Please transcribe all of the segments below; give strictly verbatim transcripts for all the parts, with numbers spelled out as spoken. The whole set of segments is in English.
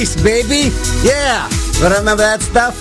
peace, baby. Yeah. But remember that stuff?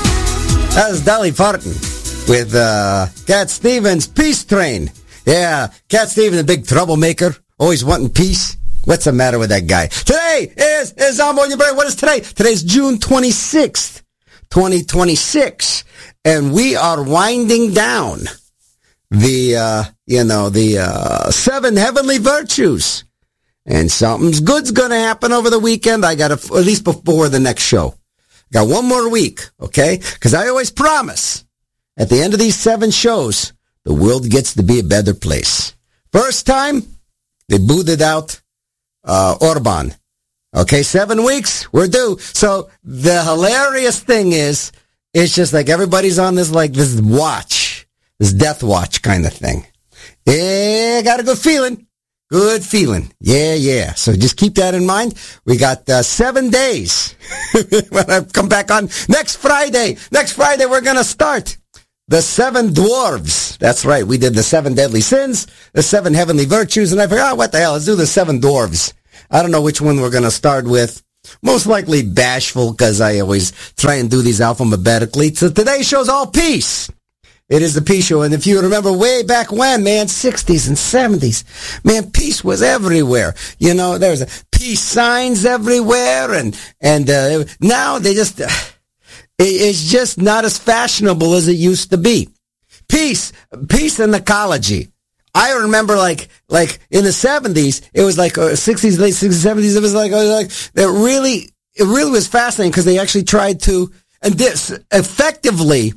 That was Dolly Parton with uh, Cat Stevens, Peace Train. Yeah, Cat Stevens, a big troublemaker, always wanting peace. What's the matter with that guy? Today is, is Zombo in your brain. What is today? Today's June twenty-sixth, twenty twenty-six. And we are winding down the, uh, you know, the uh, seven heavenly virtues. And something's good's going to happen over the weekend. I got to, at least before the next show. Got one more week, okay? Because I always promise, at the end of these seven shows, the world gets to be a better place. First time, they booted out uh, Orban. Okay, seven weeks, we're due. So the hilarious thing is, it's just like everybody's on this, like, this watch, this death watch kind of thing. Yeah, got a good feeling. Good feeling. Yeah, yeah. So just keep that in mind. We got uh, seven days when I come back on next Friday. Next Friday, we're going to start the seven dwarves. That's right. We did the seven deadly sins, the seven heavenly virtues, and I figured, oh, what the hell? Let's do the seven dwarves. I don't know which one we're going to start with. Most likely bashful, because I always try and do these alphabetically. So today's show's all peace. It is the peace show, and if you remember way back when, man, sixties and seventies, man, peace was everywhere. You know, there's a peace signs everywhere, and and uh, now they just, uh, it, it's just not as fashionable as it used to be. Peace, peace and ecology. I remember, like, like in the seventies, it was like uh, sixties, late sixties, seventies. It was like, it was like it really, it really was fascinating because they actually tried to, and this effectively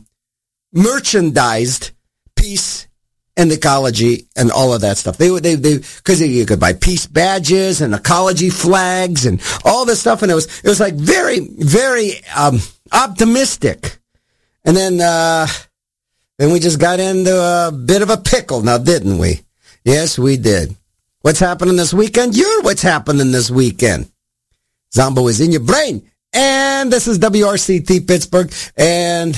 merchandised peace and ecology and all of that stuff. They would, they, they, because you could buy peace badges and ecology flags and all this stuff, and it was, it was like very, very um, optimistic. And then, uh, then we just got into a bit of a pickle, now didn't we? Yes, we did. What's happening this weekend? You're what's happening this weekend. Zombo is in your brain, and this is W R C T Pittsburgh, and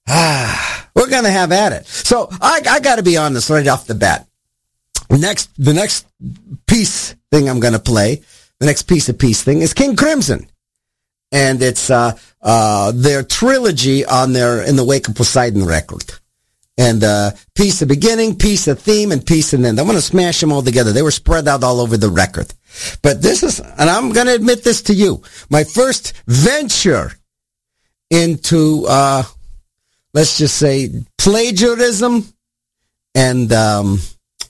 Ah, we're going to have at it. So I, I got to be honest right off the bat. Next, the next piece thing I'm going to play, the next piece of peace thing is King Crimson. And it's, uh, uh, their trilogy on their In the Wake of Poseidon record. And, uh, Peace of Beginning, Peace of Theme, and Peace of End. I'm going to smash them all together. They were spread out all over the record. But this is, and I'm going to admit this to you, my first venture into, uh, let's just say plagiarism and um,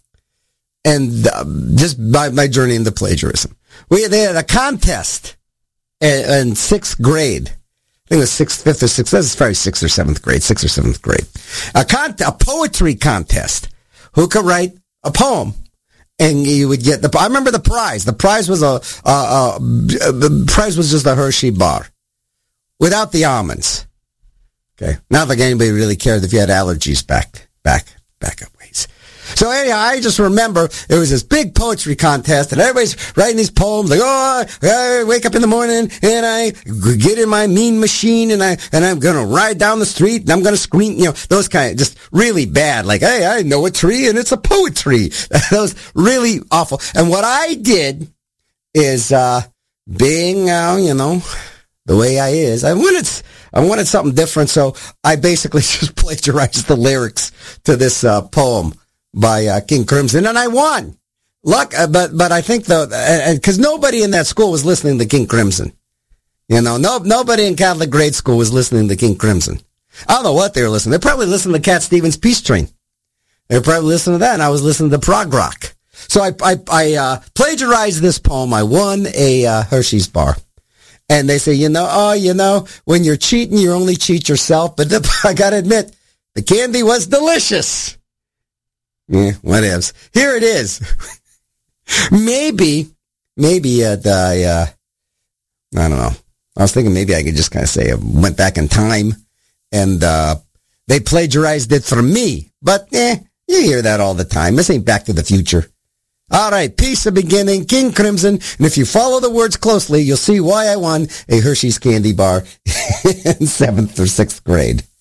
and uh, just my, my journey into plagiarism. We they had a contest in, in sixth grade. I think it was sixth, fifth, or sixth. That's probably sixth or seventh grade, sixth or seventh grade. A con- a poetry contest. Who could write a poem? And you would get the. I remember the prize. The prize was a. a, a the prize was just a Hershey bar, without the almonds. Okay. Not like anybody really cared if you had allergies back, back, back up ways. So anyhow, I just remember there was this big poetry contest and everybody's writing these poems like, oh, I wake up in the morning and I get in my mean machine and I, and I'm going to ride down the street and I'm going to scream, you know, those kind of just really bad. Like, hey, I know a tree and it's a poetry. Those really awful. And what I did is, uh, being, uh, you know, the way I is, I wanted, I wanted something different, so I basically just plagiarized the lyrics to this uh, poem by uh, King Crimson, and I won. Luck, uh, but but I think though, because nobody in that school was listening to King Crimson. You know, no nobody in Catholic grade school was listening to King Crimson. I don't know what they were listening. They probably listened to Cat Stevens' Peace Train. They were probably listening to that, and I was listening to prog rock. So I I, I uh, plagiarized this poem. I won a uh, Hershey's bar. And they say, you know, oh, you know, when you're cheating, you only cheat yourself. But the, I got to admit, the candy was delicious. Yeah, whatevs. Here it is. maybe, maybe uh, I, uh, I don't know. I was thinking maybe I could just kind of say I went back in time and uh, they plagiarized it from me. But, eh, you hear that all the time. This ain't Back to the Future. All right, Peace of Beginning, King Crimson, and if you follow the words closely, you'll see why I won a Hershey's candy bar in seventh or sixth grade.